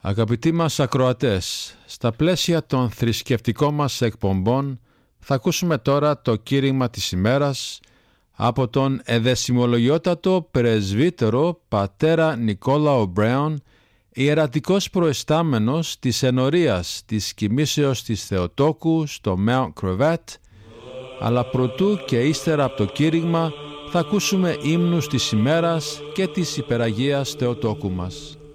Αγαπητοί μας ακροατές, στα πλαίσια των θρησκευτικών μας εκπομπών θα ακούσουμε τώρα το κήρυγμα της ημέρας από τον εδεσιμολογιότατο πρεσβύτερο πατέρα Νικόλαο Μπρέον, ιερατικός προεστάμενος της ενορίας της Κοιμήσεως της Θεοτόκου στο Mount Crevat, αλλά προτού και ύστερα από το κήρυγμα θα ακούσουμε ύμνους της ημέρας και της υπεραγίας Θεοτόκου μας.